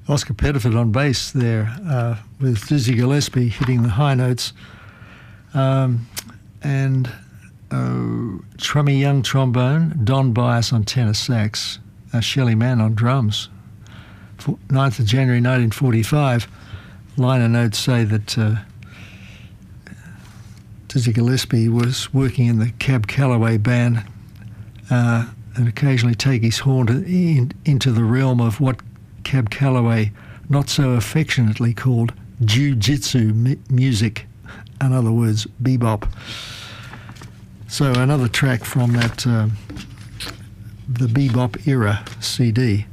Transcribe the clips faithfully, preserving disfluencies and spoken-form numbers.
Oscar Pettiford on bass there, uh, with Dizzy Gillespie hitting the high notes, um, and uh, Trummy Young trombone, Don Bias on tenor sax, uh, Shelley Mann on drums. For ninth of January nineteen forty-five, liner notes say that uh, Dizzy Gillespie was working in the Cab Calloway band uh, and occasionally take his horn to, in, into the realm of what Cab Calloway not so affectionately called jiu-jitsu mu- music, in other words, bebop. So another track from that uh, the bebop era C D.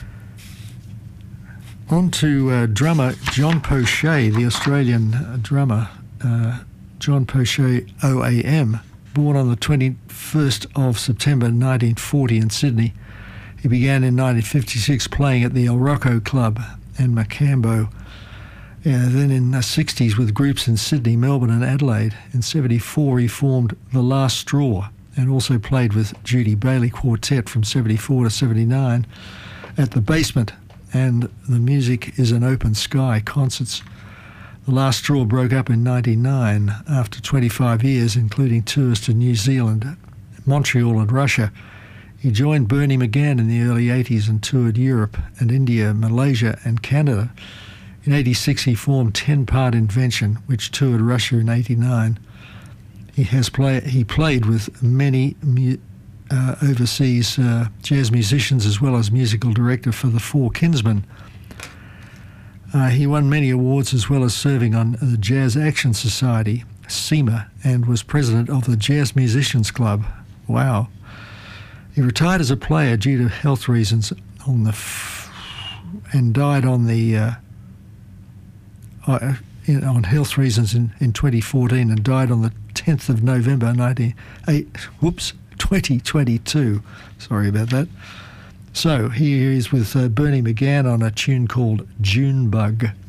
On to uh, drummer John Poche, the Australian uh, drummer, uh, John Poche O A M, born on the twenty-first of September nineteen forty in Sydney. He began in nineteen fifty-six playing at the El Rocco Club and Macambo. Yeah, then in the sixties with groups in Sydney, Melbourne and Adelaide. In seventy-four he formed The Last Straw and also played with Judy Bailey Quartet from seventy-four to seventy-nine at the Basement and the Music is an Open Sky concerts. The Last Straw broke up in ninety-nine after twenty-five years, including tours to New Zealand, Montreal and Russia. He joined Bernie McGann in the early eighties and toured Europe and India, Malaysia and Canada. In eighty-six he formed Ten Part Invention, which toured Russia in eighty-nine. He has play, he played with many mu- uh, overseas uh, jazz musicians as well as musical director for the Four Kinsmen. Uh, he won many awards as well as serving on the Jazz Action Society, SEMA, and was president of the Jazz Musicians Club. Wow. He retired as a player due to health reasons on the f- and died on the uh, uh, in, on health reasons in, in twenty fourteen and died on the tenth of November nineteen eight whoops twenty twenty-two. Sorry about that. So here he is with uh, Bernie McGann on a tune called Junebug.